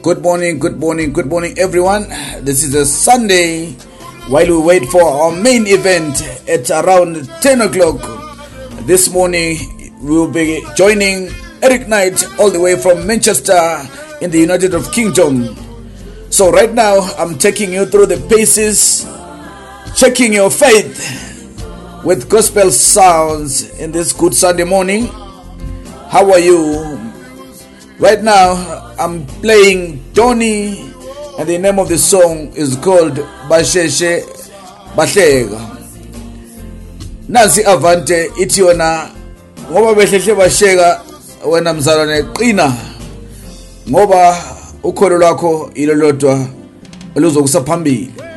Good morning, good morning, good morning, everyone. This is a Sunday while we wait for our main event at around 10 o'clock. This morning, we will be joining Eric Knight all the way from Manchester in the United Kingdom. So right now, I'm taking you through the paces, checking your faith with gospel sounds in this good Sunday morning. How are you? Right now, I'm playing Tony, and the name of the song is called Basheshe Bahleka. Nansi Avante ithi yona ngoba behleshe basheka wena mzalwane qina ngoba ukholo lwakho ilo lodwa oluzokusa phambili.